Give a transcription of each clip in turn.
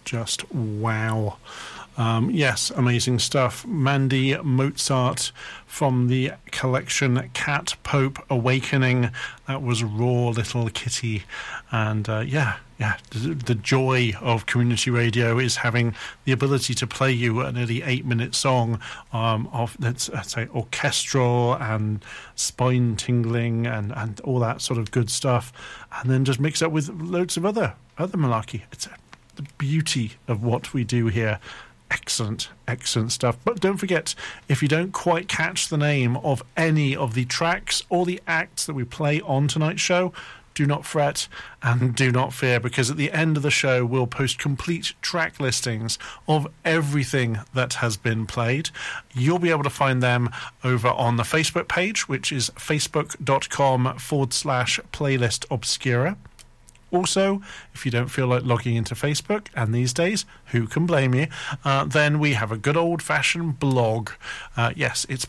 just wow. Yes, amazing stuff. Mandy Mozart from the collection Cat Pope Awakening. That was Raw Little Kitty. And the joy of community radio is having the ability to play you a nearly 8-minute song of, let's say, orchestral and spine tingling and all that sort of good stuff, and then just mix up with loads of other malarkey. It's the beauty of what we do here. Excellent stuff. But don't forget, if you don't quite catch the name of any of the tracks or the acts that we play on tonight's show, do not fret and do not fear, because at the end of the show we'll post complete track listings of everything that has been played. You'll be able to find them over on the Facebook page, which is facebook.com/playlist obscura. Also, if you don't feel like logging into Facebook, and these days, who can blame you, then we have a good old-fashioned blog. Yes, it's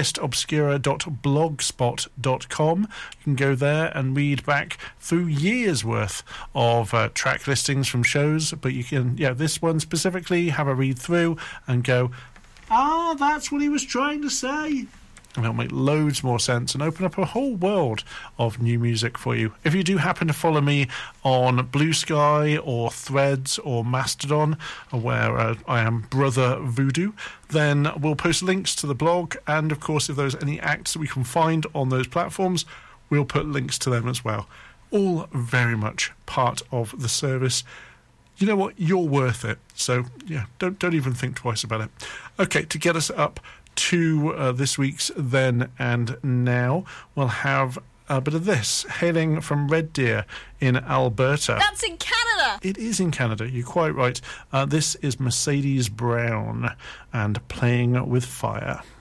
playlistobscura.blogspot.com. You can go there and read back through years' worth of track listings from shows, but you can, this one specifically, have a read through and go, that's what he was trying to say. And it'll make loads more sense and open up a whole world of new music for you. If you do happen to follow me on Blue Sky or Threads or Mastodon, where I am Brother Voodoo, then we'll post links to the blog. And, of course, if there's any acts that we can find on those platforms, we'll put links to them as well. All very much part of the service. You know what? You're worth it. So, don't even think twice about it. Okay, to get us up to this week's Then and Now, we'll have a bit of this, hailing from Red Deer in Alberta. That's in Canada! It is in Canada, you're quite right. This is Mercedes Brown and Playing with Fire.